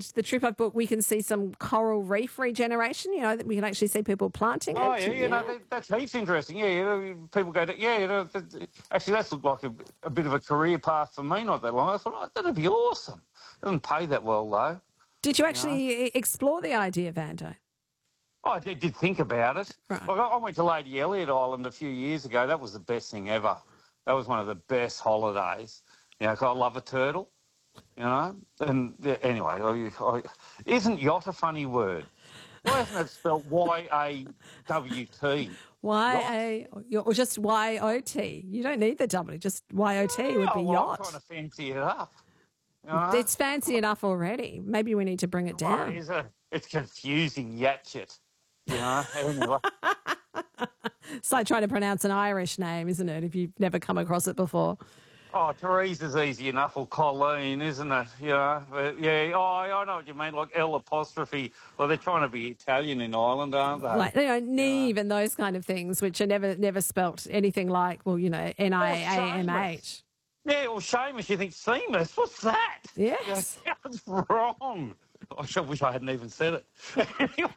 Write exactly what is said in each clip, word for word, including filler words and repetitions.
the trip I've booked, we can see some coral reef regeneration, you know, that we can actually see people planting Oh, it. yeah, yeah, no, that, that's heaps interesting. Yeah, you know, people go, to, yeah, you know, that, actually, that's looked like a, a bit of a career path for me not that long. I thought, oh, that'd be awesome. Doesn't pay that well, though. Did you You actually know? explore the idea, Vando? Oh, I did, did think about it. Right. Like, I I went to Lady Elliot Island a few years ago. That was the best thing ever. That was one of the best holidays. You know, 'cause I love a turtle, you know. And yeah, anyway, I, I, isn't yacht a funny word? Why isn't it spelled Y A W T? Y A, or just Y O T. You don't need the W, just Y O T would be Oh, well, I'm yacht. trying to fancy it up. You know? It's fancy enough already. Maybe we need to bring it Well, down. it's, a, it's confusing, yatchit. You know? Anyway. It's like trying to pronounce an Irish name, isn't it, if you've never come across it before? Oh, Teresa's easy enough, or Colleen, isn't it? You know, but yeah, oh, I know what you mean, like L apostrophe. Well, they're trying to be Italian in Ireland, aren't they? Like, you know, Neve and those kind of things, which are never never spelt anything like, well, you know, N I A M H. Yeah, well, Seamus, you think Seamus? What's that? Yes. Yeah, that's wrong. I sure wish I hadn't even said it. Anyway,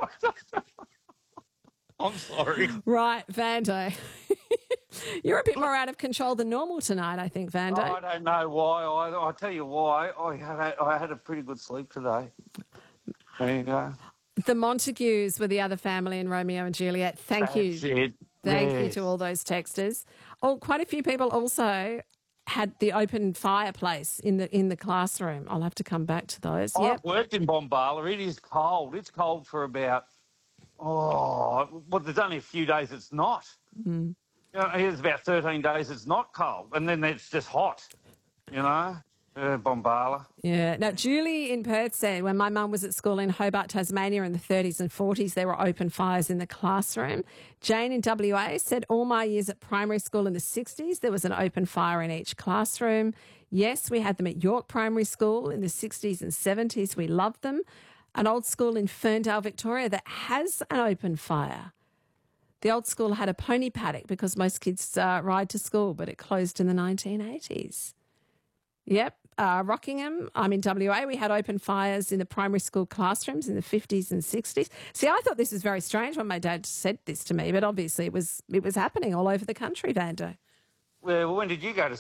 I'm sorry. Right, Vando. You're a bit more out of control than normal tonight, I think, Vando. I don't know why. I, I'll tell you why. I had, a, I had a pretty good sleep today. There you go. The Montagues were the other family in Romeo and Juliet. Thank you. That's it. Thank Yes. you to all those texters. Oh, quite a few people also had the open fireplace in the in the classroom. I'll have to come back to those. I've Yep. worked in Bombala. It is cold. It's cold for about, oh, well, there's only a few days it's not. Mm. You know, here's about thirteen days it's not cold, and then it's just hot, you know, uh, Bombala. Yeah. Now, Julie in Perth said when my mum was at school in Hobart, Tasmania in the thirties and forties, there were open fires in the classroom. Jane in W A said all my years at primary school in the sixties, there was an open fire in each classroom. Yes, we had them at York Primary School in the sixties and seventies. We loved them. An old school in Ferndale, Victoria that has an open fire. The old school had a pony paddock because most kids uh, ride to school, but it closed in the nineteen eighties. Yep. Uh, Rockingham, I'm in W A. We had open fires in the primary school classrooms in the fifties and sixties. See, I thought this was very strange when my dad said this to me, but obviously it was it was happening all over the country, Vando. Well, when did you go to